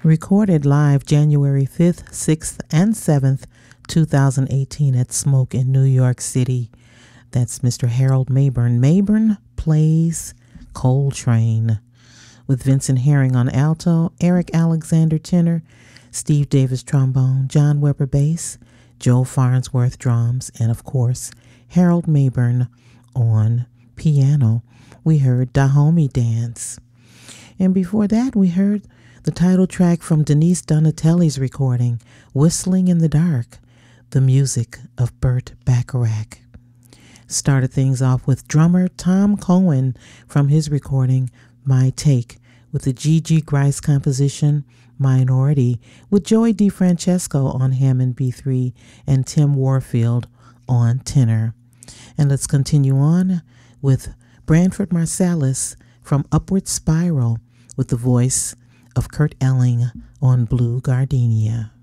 Recorded live January 5th, 6th, and 7th, 2018 at Smoke in New York City. That's Mr. Harold Mabern. Mabern plays Coltrane with Vincent Herring on alto, Eric Alexander tenor, Steve Davis trombone, John Weber bass, Joe Farnsworth drums, and of course, Harold Mabern on piano. We heard Dahomey Dance. And before that, we heard the title track from Denise Donatelli's recording, Whistling in the Dark, the music of Burt Bacharach. Started things off with drummer Tom Cohen from his recording, My Take, with the G.G. Grice composition, Minority, with Joey DeFrancesco on Hammond B3 and Tim Warfield on tenor. And let's continue on with Branford Marsalis from Upward Spiral with the voice of Kurt Elling on Blue Gardenia.